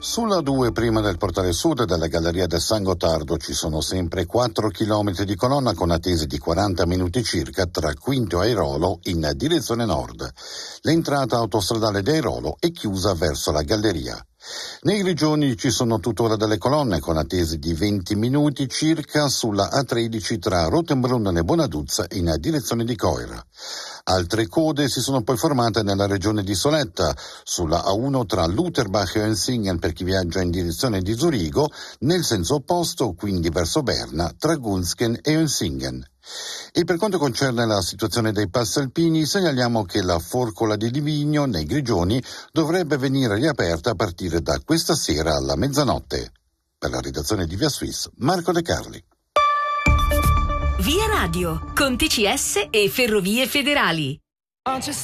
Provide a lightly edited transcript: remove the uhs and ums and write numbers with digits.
Sulla 2, prima del portale sud della Galleria del San Gottardo, ci sono sempre 4 chilometri di colonna con attese di 40 minuti circa tra Quinto e Airolo in direzione nord. L'entrata autostradale di Airolo è chiusa verso la galleria. Nei Grigioni ci sono tuttora delle colonne con attese di 20 minuti circa sulla A13 tra Rotenbrunn e Bonaduzza in direzione di Coira. Altre code si sono poi formate nella regione di Soletta, sulla A1 tra Lutherbach e Ensingen per chi viaggia in direzione di Zurigo, nel senso opposto, quindi verso Berna, tra Gunzgen e Ensingen. E per quanto concerne la situazione dei passi alpini, segnaliamo che la forcola di Livigno, nei Grigioni, dovrebbe venire riaperta a partire da questa sera alla mezzanotte. Per la redazione di Via Suisse, Marco De Carli. Via Radio, con TCS e Ferrovie Federali.